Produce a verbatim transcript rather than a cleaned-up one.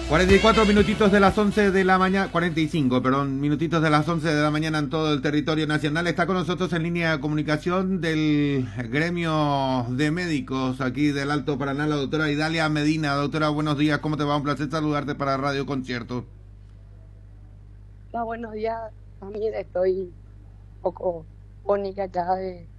cuarenta y cuatro minutitos de las once de la mañana, cuarenta y cinco, perdón, minutitos de las once de la mañana en todo el territorio nacional. Está con nosotros en línea de comunicación del gremio de médicos aquí del Alto Paraná, la doctora Idalia Medina. Doctora, buenos días, ¿cómo te va? Un placer saludarte para Radio Concierto. No, buenos días. También estoy un poco única ya de,